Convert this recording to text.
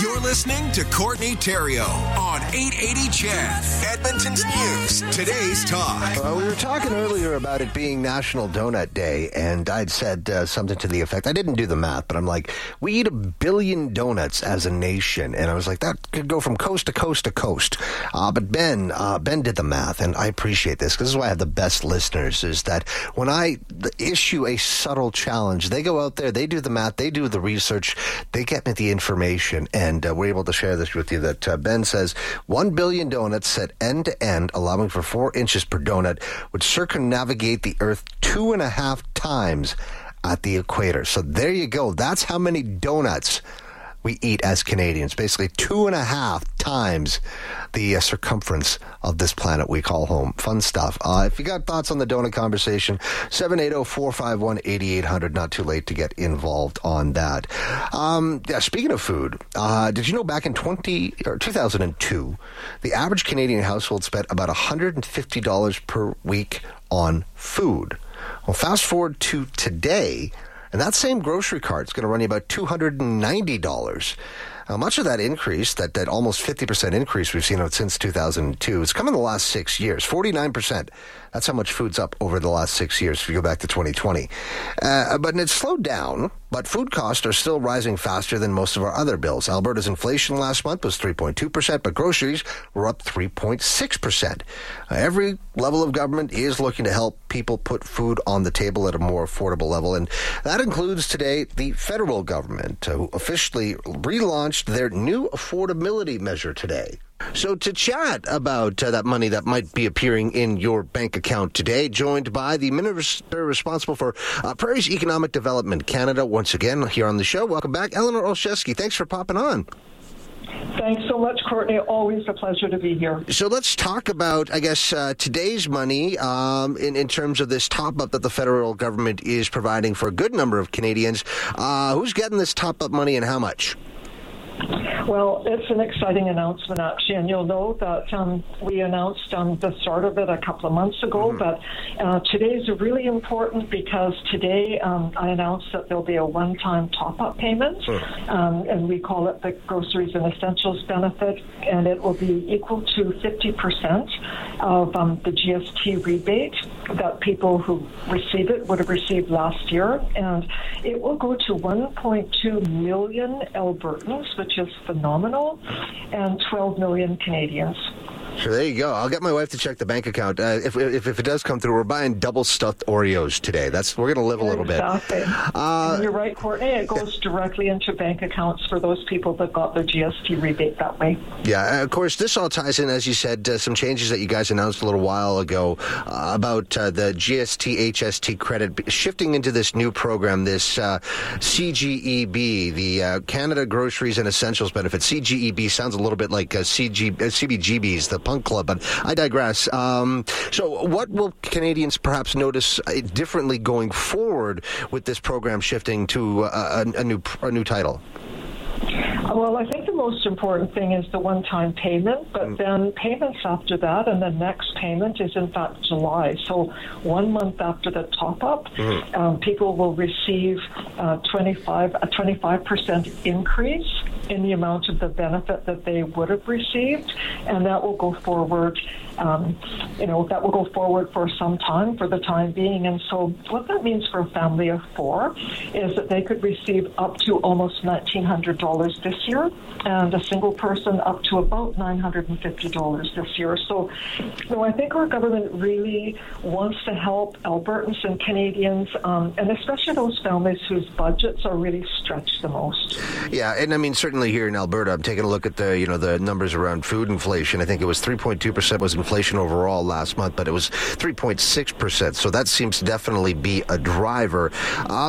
You're listening to Courtney Theriault on 880 CHED, Edmonton's News. Today's talk. We were talking earlier about it being National Donut Day, and I'd said something to the effect. I didn't do the math, but I'm like, we eat 1 billion donuts as a nation, and I was like, that could go from coast to coast to coast. But Ben did the math, and I appreciate this because this is why I have the best listeners. Is that when I issue a subtle challenge, they go out there, they do the math, they do the research, they get me the information, and we're able to share this with you. That Ben says 1 billion donuts set end to end, allowing for 4 inches per donut, would circumnavigate the Earth 2.5 times at the equator. So there you go. That's how many donuts we eat as Canadians. Basically 2.5 times the circumference of this planet we call home. Fun stuff. If you got thoughts on the donut conversation, 780-451-8800. Not too late to get involved on that. Speaking of food, did you know back in 2002, the average Canadian household spent about $150 per week on food? Well, fast forward to today, and that same grocery cart is going to run you about $290. Much of that increase, that almost 50% increase we've seen since 2002, has come in the last 6 years, 49%. That's how much food's up over the last 6 years if you go back to 2020. But it's slowed down, but food costs are still rising faster than most of our other bills. Alberta's inflation last month was 3.2%, but groceries were up 3.6%. Every level of government is looking to help people put food on the table at a more affordable level, and that includes today the federal government, who officially relaunched their new affordability measure today. So to chat about that money that might be appearing in your bank account today, joined by the Minister responsible for Prairie's Economic Development Canada, once again here on the show. Welcome back, Eleanor Olszewski. Thanks for popping on. Thanks so much, Courtney. Always a pleasure to be here. So let's talk about, I guess, today's money in terms of this top-up that the federal government is providing for a good number of Canadians. Who's getting this top-up money and how much? Well, it's an exciting announcement, actually, and you'll know that we announced the start of it a couple of months ago, but today is really important because today I announced that there'll be a one-time top-up payment, and we call it the Groceries and Essentials Benefit, and it will be equal to 50% of the GST rebate that people who receive it would have received last year, and it will go to 1.2 million Albertans, which is phenomenal, and 12 million Canadians. So there you go. I'll get my wife to check the bank account. If it does come through, we're buying double stuffed Oreos today. We're going to live a little bit. You're right, Courtney. It goes directly into bank accounts for those people that got their GST rebate that way. Yeah, of course, this all ties in, as you said, some changes that you guys announced a little while ago about the GST HST credit shifting into this new program, this CGEB, the Canada Groceries and Essentials Benefit. CGEB sounds a little bit like CBGB's, the punk club, but I digress. So what will Canadians perhaps notice differently going forward with this program shifting to a new title? Well, I think the most important thing is the one-time payment, but then payments after that, and the next payment is in fact July. So 1 month after the top-up, people will receive a 25% increase in the amount of the benefit that they would have received, and that will go forward. That will go forward for some time, for the time being. And so what that means for a family of 4 is that they could receive up to almost $1,900 this year, and a single person up to about $950 this year. So, I think our government really wants to help Albertans and Canadians, and especially those families whose budgets are really stretched the most. Yeah, and I mean, certainly here in Alberta, I'm taking a look at the numbers around food inflation. I think it was 3.2% was inflation overall last month, but it was 3.6%. So that seems to definitely be a driver.